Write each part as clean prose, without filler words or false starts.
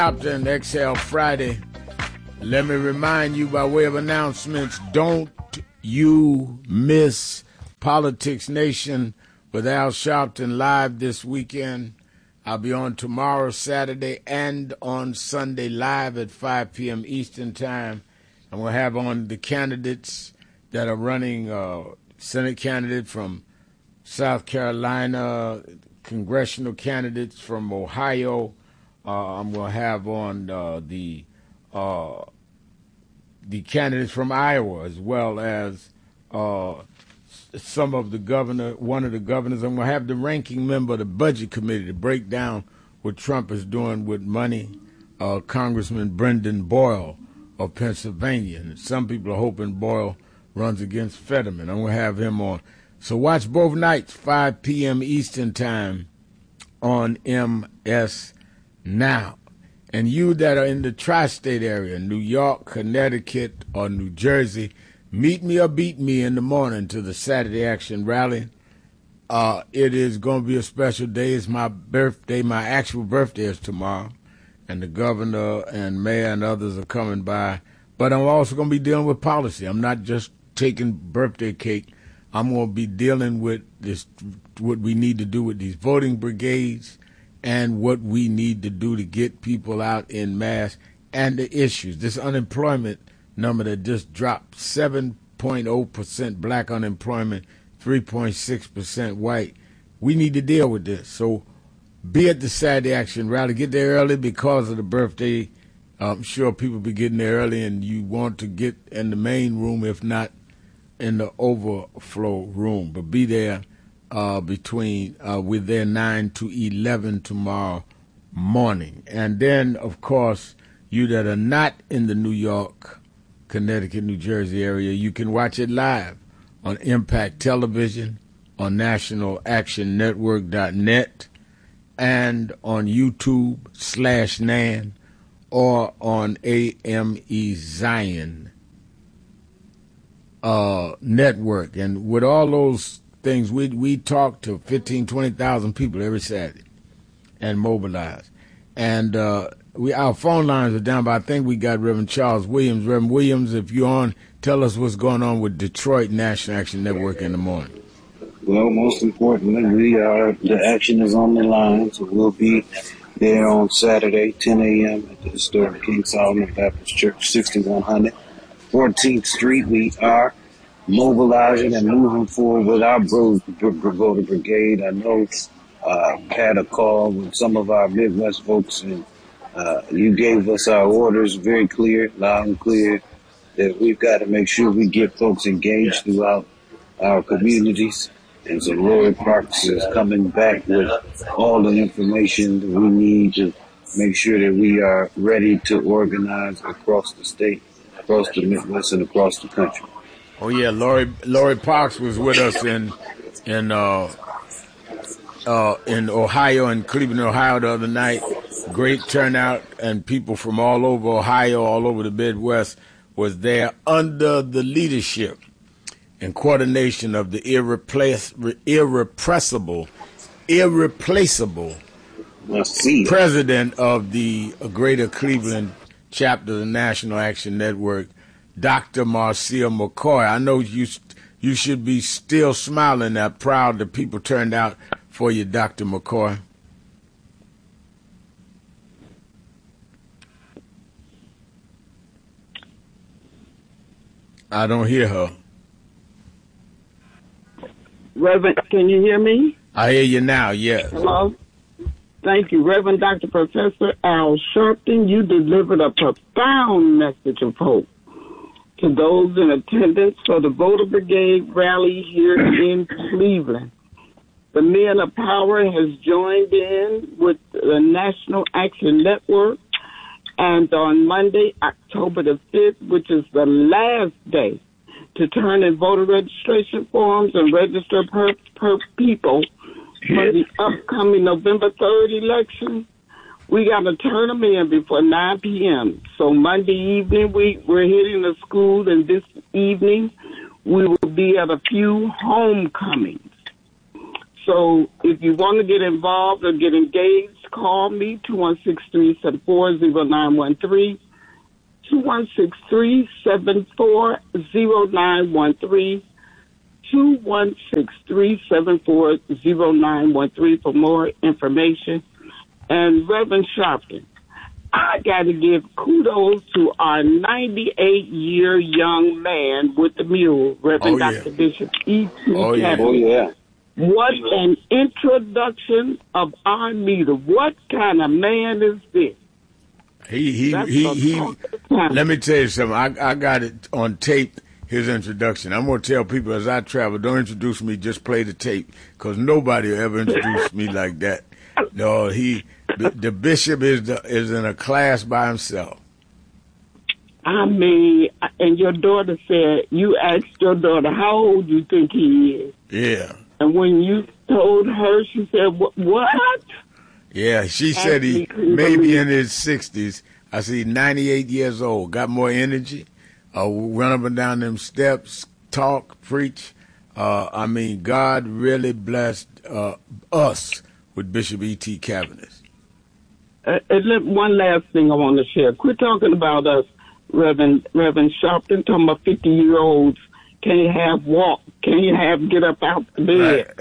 Captain Exhale Friday. Let me remind you by way of announcements, don't you miss Politics Nation with Al Sharpton live this weekend. I'll be on tomorrow, Saturday, and on Sunday live at 5 p.m. Eastern Time. And we'll have on the candidates that are running, Senate candidate from South Carolina, congressional candidates from Ohio. I'm going to have on the candidates from Iowa, as well as some of the one of the governors. I'm going to have the ranking member of the Budget Committee to break down what Trump is doing with money, Congressman Brendan Boyle of Pennsylvania. And some people are hoping Boyle runs against Fetterman. I'm going to have him on. So watch both nights, 5 p.m. Eastern Time on MS Now. And you that are in the tri-state area, New York, Connecticut, or New Jersey, meet me or beat me in the morning to the Saturday Action Rally. It is going to be a special day. It's my birthday. My actual birthday is tomorrow. And the governor and mayor and others are coming by. But I'm also going to be dealing with policy. I'm not just taking birthday cake. I'm going to be dealing with this, what we need to do with these voting brigades, and what we need to do to get people out in mass, and the issues. This unemployment number that just dropped, 7.0% black unemployment, 3.6% white. We need to deal with this. So be at the Saturday Action Rally. Get there early because of the birthday. I'm sure people be getting there early, and you want to get in the main room, if not in the overflow room. But be there. We're there 9 to 11 tomorrow morning. And then, of course, you that are not in the New York, Connecticut, New Jersey area, you can watch it live on Impact Television, on nationalactionnetwork.net, and on YouTube/NAN, or on AME Zion network. And with all those things, we talk to 15, 20,000 people every Saturday and mobilize. And our phone lines are down, but I think we got Reverend Charles Williams. Reverend Williams, if you're on, tell us what's going on with Detroit National Action Network in the morning. Well, most importantly, the action is on the line, so we'll be there on Saturday, 10 a.m. at the historic King Solomon Baptist Church, 6100 14th Street. We are mobilizing and moving forward with our voter brigade. I know had a call with some of our Midwest folks, and you gave us our orders very clear, loud and clear, that we've got to make sure we get folks engaged throughout our communities. And so Lori Parks is coming back with all the information that we need to make sure that we are ready to organize across the state, across the Midwest, and across the country. Oh yeah, Lori Parks was with us in Ohio, in Cleveland, Ohio, the other night. Great turnout, and people from all over Ohio, all over the Midwest was there under the leadership and coordination of the irreplaceable president of the Greater Cleveland chapter of the National Action Network, Dr. Marcia McCoy. I know you should be still smiling that proud that people turned out for you, Dr. McCoy. I don't hear her. Reverend, can you hear me? I hear you now, yes. Hello? Thank you. Reverend Dr. Professor Al Sharpton, you delivered a profound message of hope to those in attendance for the Voter Brigade rally here in Cleveland. The Men of Power has joined in with the National Action Network, and on Monday, October the 5th, which is the last day to turn in voter registration forms and register per people for the upcoming November 3rd election, we got to turn them in before 9 p.m. So Monday evening, we're hitting the school, and this evening we will be at a few homecomings. So if you want to get involved or get engaged, call me, 216-374-0913, 216-374-0913, 216-374-0913 for more information. And Reverend Sharpton, I got to give kudos to our 98-year young man with the mule, Reverend Dr. Bishop E.T. Kevin. Oh, yeah. What an introduction of our leader. What kind of man is this? He let me tell you something. I got it on tape, his introduction. I'm going to tell people as I travel, don't introduce me, just play the tape, because nobody will ever introduce me like that. No, the bishop is in a class by himself. I mean, and your daughter said, you asked your daughter, how old do you think he is? Yeah. And when you told her, she said, what? Yeah, she said he maybe in his 60s. I see 98 years old, got more energy, run up and down them steps, talk, preach. I mean, God really blessed us with Bishop E.T. Cavaness. One last thing I want to share. Quit talking about us, Reverend Sharpton, talking about 50-year-olds can't have walk, can't get up out the bed.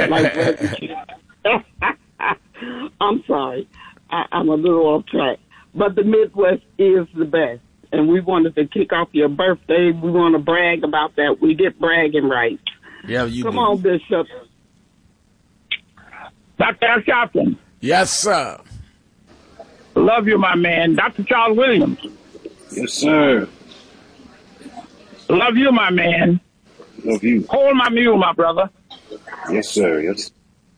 I'm sorry. I'm a little off track. But the Midwest is the best. And we wanted to kick off your birthday. We want to brag about that. We get bragging rights. Yeah, you Come do. on, Bishop. Dr. Al Sharpton. Yes, sir. Love you, my man. Dr. Charles Williams. Yes, sir. Love you, my man. Love you. Hold my mule, my brother. Yes, sir. Yes.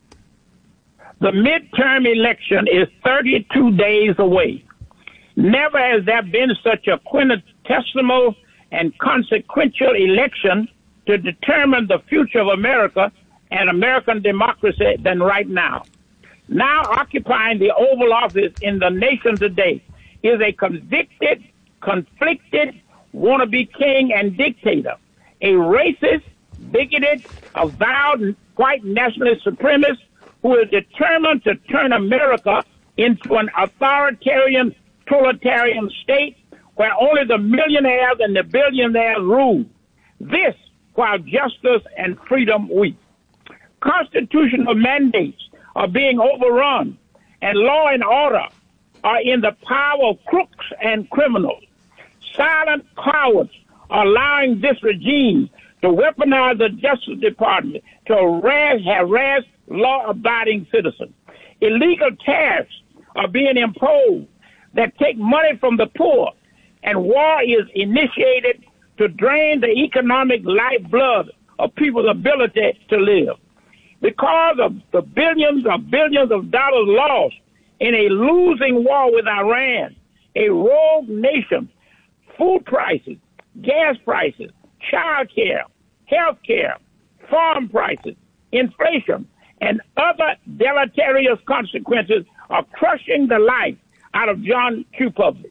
The midterm election is 32 days away. Never has there been such a quintessential and consequential election to determine the future of America and American democracy than right now. Now occupying the Oval Office in the nation today is a convicted, conflicted, wannabe king and dictator, a racist, bigoted, avowed white nationalist supremacist who is determined to turn America into an authoritarian, totalitarian state where only the millionaires and the billionaires rule. This while justice and freedom weak. Constitutional mandates are being overrun, and law and order are in the power of crooks and criminals. Silent cowards are allowing this regime to weaponize the Justice Department to harass law-abiding citizens. Illegal tariffs are being imposed that take money from the poor, and war is initiated to drain the economic lifeblood of people's ability to live. Because of the billions of dollars lost in a losing war with Iran, a rogue nation, food prices, gas prices, child care, health care, farm prices, inflation, and other deleterious consequences are crushing the life out of John Q. Public.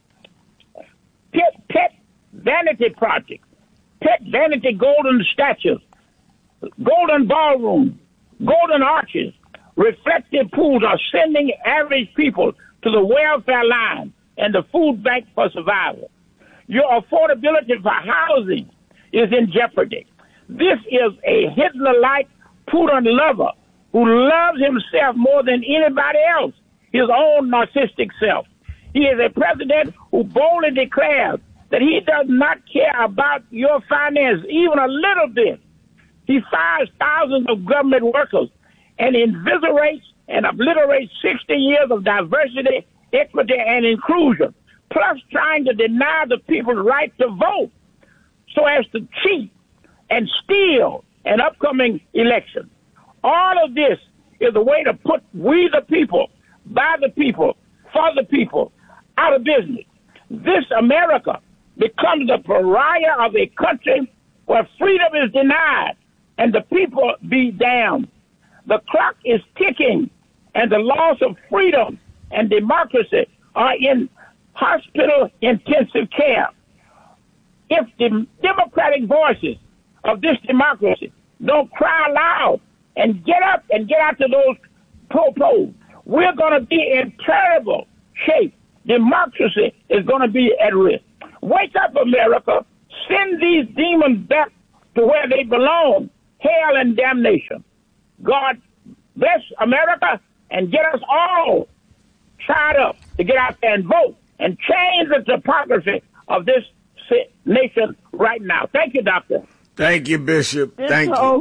Pet vanity projects, pet vanity golden statues, golden ballrooms, golden arches, reflective pools are sending average people to the welfare line and the food bank for survival. Your affordability for housing is in jeopardy. This is a Hitler-like Putin lover who loves himself more than anybody else, his own narcissistic self. He is a president who boldly declares that he does not care about your finances even a little bit. He fires thousands of government workers and invigorates and obliterates 60 years of diversity, equity, and inclusion, plus trying to deny the people's right to vote so as to cheat and steal an upcoming election. All of this is a way to put we the people, by the people, for the people, out of business. This America becomes the pariah of a country where freedom is denied and the people be damned. The clock is ticking, and the loss of freedom and democracy are in hospital intensive care. If the democratic voices of this democracy don't cry loud and get up and get out to those polls. We're going to be in terrible shape. Democracy is going to be at risk. Wake up, America. Send these demons back to where they belong, hell and damnation. God bless America and get us all fired up to get out there and vote and change the topography of this nation right now. Thank you, Doctor. Thank you, Bishop. Thank you.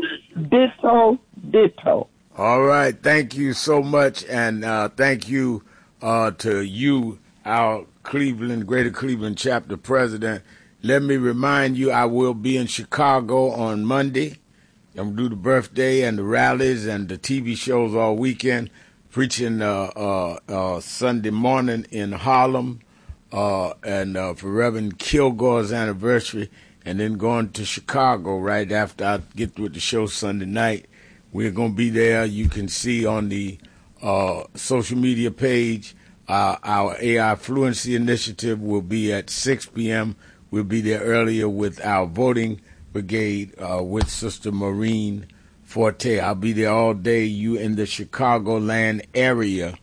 Ditto. All right. Thank you so much. And thank you to you, our Greater Cleveland chapter president. Let me remind you, I will be in Chicago on Monday. I'm going to do the birthday and the rallies and the TV shows all weekend, preaching Sunday morning in Harlem and for Reverend Kilgore's anniversary, and then going to Chicago right after I get through with the show Sunday night. We're going to be there. You can see on the social media page, our AI Fluency Initiative will be at 6 p.m. We'll be there earlier with our voting brigade with Sister Maureen Forte. I'll be there all day. You in the Chicagoland area,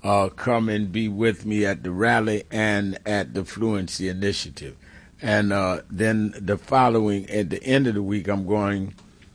come and be with me at the rally and at the Fluency Initiative. And then the following, at the end of the week, I'm going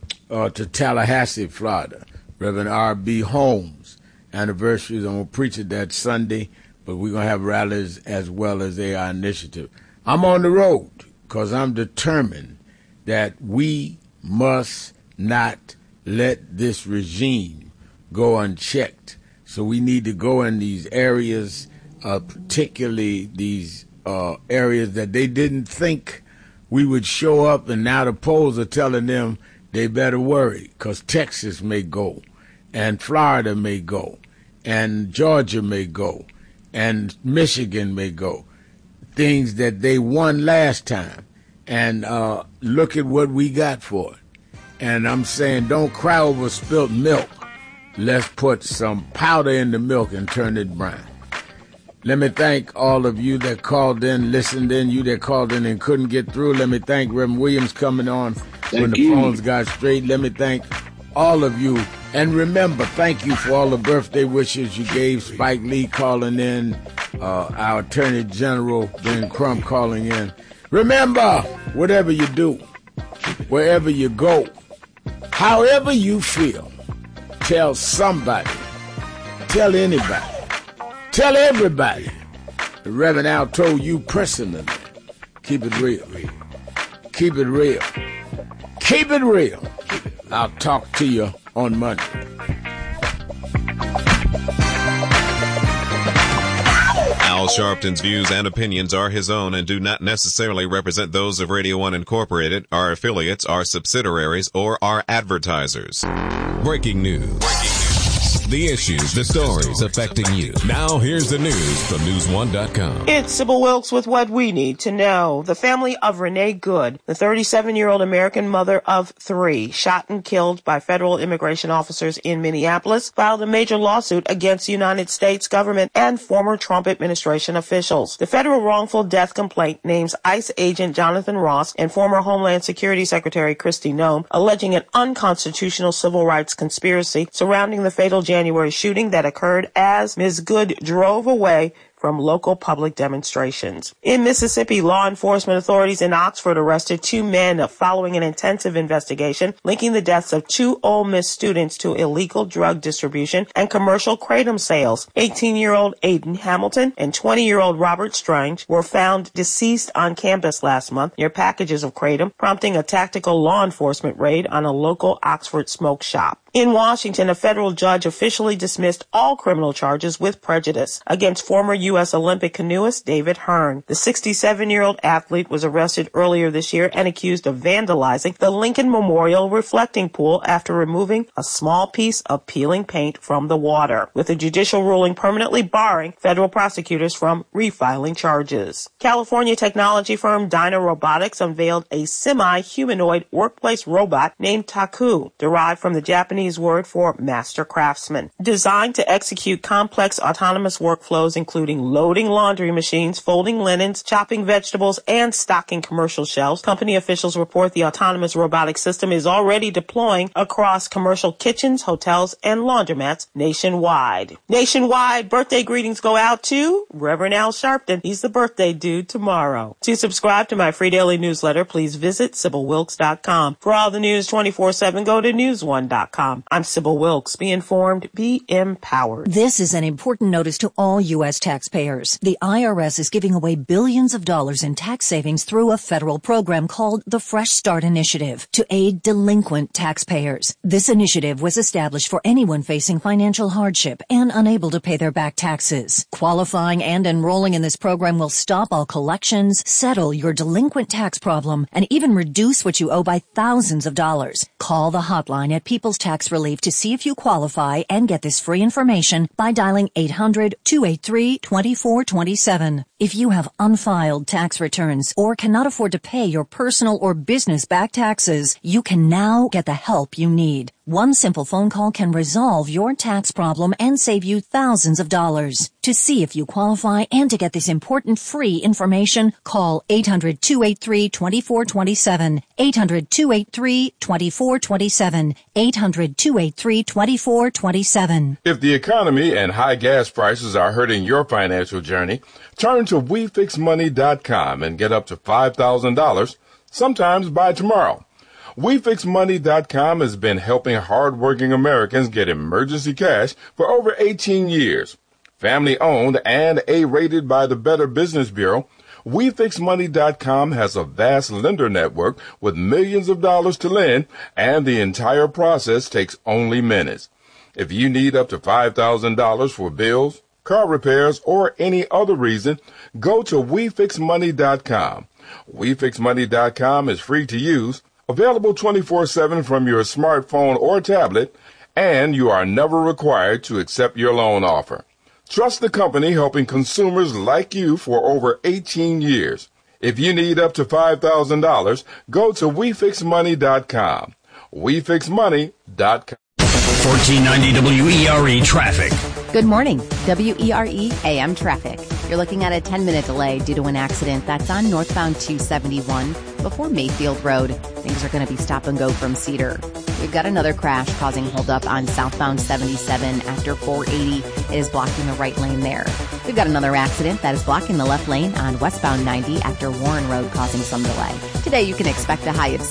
to Tallahassee, Florida. Reverend R.B. Holmes' anniversary. I'm going to preach it that Sunday, but we're going to have rallies as well as AI Initiative. I'm on the road because I'm determined that we must not let this regime go unchecked. So we need to go in these areas, particularly these areas that they didn't think we would show up, and now the polls are telling them they better worry because Texas may go, and Florida may go, and Georgia may go, and Michigan may go. Things that they won last time, and look at what we got for it. And I'm saying, don't cry over spilt milk. Let's put some powder in the milk and turn it brown. Let me thank all of you that called in, listened in, you that called in and couldn't get through. Let me thank Reverend Williams coming on when the phones got straight. Let me thank all of you. And remember, thank you for all the birthday wishes you gave. Spike Lee calling in, our Attorney General Ben Crump calling in. Remember, whatever you do, wherever you go, however you feel, tell somebody, tell anybody, tell everybody. The Reverend Al told you personally, keep it real. Keep it real. Keep it real. I'll talk to you on Monday. Al Sharpton's views and opinions are his own and do not necessarily represent those of Radio 1 Incorporated, our affiliates, our subsidiaries, or our advertisers. Breaking news. The issues, the stories affecting you. Now here's the news from News1.com. It's Sybil Wilkes with what we need to know. The family of Renee Good, the 37-year-old American mother of 3, shot and killed by federal immigration officers in Minneapolis, filed a major lawsuit against the United States government and former Trump administration officials. The federal wrongful death complaint names ICE agent Jonathan Ross and former Homeland Security Secretary Kristi Noem, alleging an unconstitutional civil rights conspiracy surrounding the fatal January shooting that occurred as Ms. Good drove away from local public demonstrations. In Mississippi, law enforcement authorities in Oxford arrested 2 men following an intensive investigation linking the deaths of 2 Ole Miss students to illegal drug distribution and commercial kratom sales. 18-year-old Aiden Hamilton and 20-year-old Robert Strange were found deceased on campus last month near packages of kratom, prompting a tactical law enforcement raid on a local Oxford smoke shop. In Washington, a federal judge officially dismissed all criminal charges with prejudice against former U.S. Olympic canoeist David Hearn. The 67-year-old athlete was arrested earlier this year and accused of vandalizing the Lincoln Memorial reflecting pool after removing a small piece of peeling paint from the water, with a judicial ruling permanently barring federal prosecutors from refiling charges. California technology firm Dyna Robotics unveiled a semi-humanoid workplace robot named Taku, derived from the Japanese word for master craftsman, designed to execute complex autonomous workflows including loading laundry machines, folding linens, chopping vegetables, and stocking commercial shelves. Company officials report the autonomous robotic system is already deploying across commercial kitchens, hotels, and laundromats nationwide. Nationwide, birthday greetings go out to Reverend Al Sharpton. He's the birthday dude tomorrow. To subscribe to my free daily newsletter, please visit SybylWilkes.com. For all the news 24/7, go to News1.com. I'm Sybil Wilkes. Be informed, be empowered. This is an important notice to all U.S. taxpayers. The IRS is giving away billions of dollars in tax savings through a federal program called the Fresh Start Initiative to aid delinquent taxpayers. This initiative was established for anyone facing financial hardship and unable to pay their back taxes. Qualifying and enrolling in this program will stop all collections, settle your delinquent tax problem, and even reduce what you owe by thousands of dollars. Call the hotline at People's Tax Relief to see if you qualify and get this free information by dialing 800-283-2427. If you have unfiled tax returns or cannot afford to pay your personal or business back taxes, you can now get the help you need. One simple phone call can resolve your tax problem and save you thousands of dollars. To see if you qualify and to get this important free information, call 800-283-2427. 800-283-2427. 800-283-2427. If the economy and high gas prices are hurting your financial journey, turn to WeFixMoney.com and get up to $5,000, sometimes by tomorrow. WeFixMoney.com has been helping hardworking Americans get emergency cash for over 18 years. Family owned and A-rated by the Better Business Bureau, WeFixMoney.com has a vast lender network with millions of dollars to lend, and the entire process takes only minutes. If you need up to $5,000 for bills, car repairs, or any other reason, go to WeFixMoney.com. WeFixMoney.com is free to use, available 24/7 from your smartphone or tablet, and you are never required to accept your loan offer. Trust the company helping consumers like you for over 18 years. If you need up to $5,000, go to WeFixMoney.com. WeFixMoney.com. 1490 WERE traffic. Good morning. WERE AM traffic. You're looking at a 10-minute delay due to an accident that's on northbound 271 before Mayfield Road. Things are going to be stop and go from Cedar. We've got another crash causing holdup on southbound 77 after 480. It is blocking the right lane there. We've got another accident that is blocking the left lane on westbound 90 after Warren Road, causing some delay. Today you can expect a high of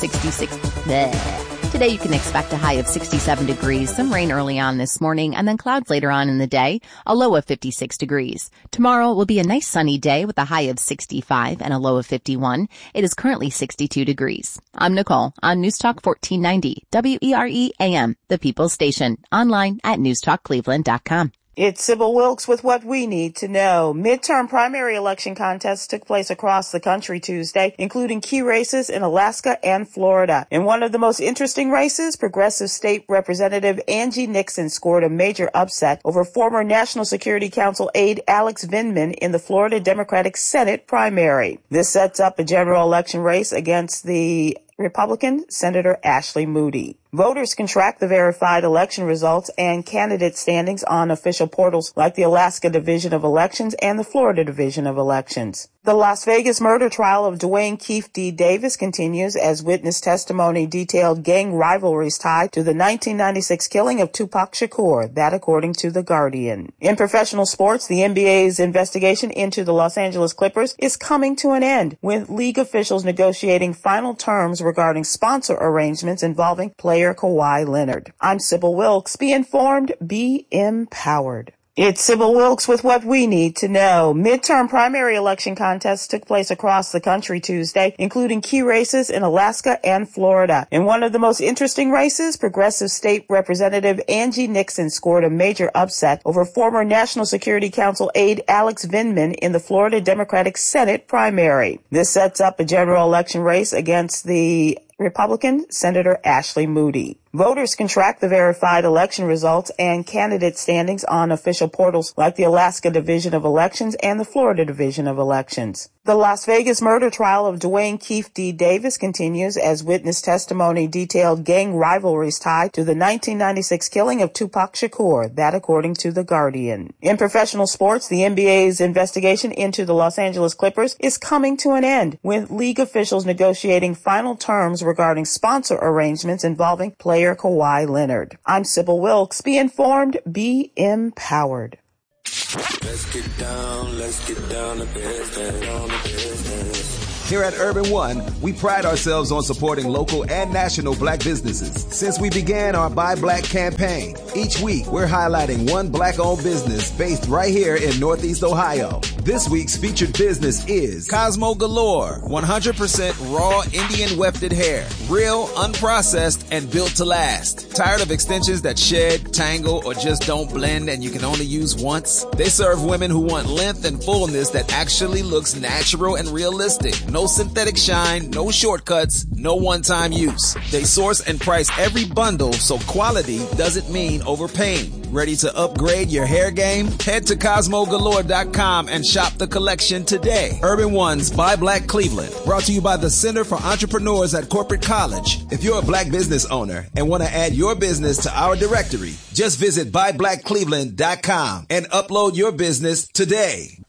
67 degrees, some rain early on this morning, and then clouds later on in the day, a low of 56 degrees. Tomorrow will be a nice sunny day with a high of 65 and a low of 51. It is currently 62 degrees. I'm Nicole on News Talk 1490, WERE AM, the People's Station, online at newstalkcleveland.com. It's Sybil Wilkes with what we need to know. Midterm primary election contests took place across the country Tuesday, including key races in Alaska and Florida. In one of the most interesting races, Progressive State Representative Angie Nixon scored a major upset over former National Security Council aide Alex Vindman in the Florida Democratic Senate primary. This sets up a general election race against the Republican Senator Ashley Moody. Voters can track the verified election results and candidate standings on official portals like the Alaska Division of Elections and the Florida Division of Elections. The Las Vegas murder trial of Dwayne Keefe D. Davis continues as witness testimony detailed gang rivalries tied to the 1996 killing of Tupac Shakur, that according to The Guardian. In professional sports, the NBA's investigation into the Los Angeles Clippers is coming to an end, with league officials negotiating final terms regarding sponsor arrangements involving player Kawhi Leonard. I'm Sybil Wilkes. Be informed, be empowered. It's Sybil Wilkes with what we need to know. Midterm primary election contests took place across the country Tuesday, including key races in Alaska and Florida. In one of the most interesting races, Progressive State Representative Angie Nixon scored a major upset over former National Security Council aide Alex Vindman in the Florida Democratic Senate primary. This sets up a general election race against the Republican Senator Ashley Moody. Voters can track the verified election results and candidate standings on official portals like the Alaska Division of Elections and the Florida Division of Elections. The Las Vegas murder trial of Dwayne Keefe D. Davis continues as witness testimony detailed gang rivalries tied to the 1996 killing of Tupac Shakur, that according to The Guardian. In professional sports, the NBA's investigation into the Los Angeles Clippers is coming to an end, with league officials negotiating final terms regarding sponsor arrangements involving player Kawhi Leonard. I'm Sybil Wilkes. Be informed, be empowered. Let's get down to business. Here at Urban One, we pride ourselves on supporting local and national black businesses. Since we began our Buy Black campaign, each week we're highlighting one black-owned business based right here in Northeast Ohio. This week's featured business is Cosmo Galore, 100% raw Indian wefted hair, real, unprocessed, and built to last. Tired of extensions that shed, tangle, or just don't blend and you can only use once? They serve women who want length and fullness that actually looks natural and realistic. No synthetic shine, no shortcuts, no one-time use. They source and price every bundle so quality doesn't mean overpaying. Ready to upgrade your hair game? Head to CosmoGalore.com and shop the collection today. Urban One's Buy Black Cleveland, brought to you by the Center for Entrepreneurs at Corporate College. If you're a black business owner and want to add your business to our directory, just visit BuyBlackCleveland.com and upload your business today.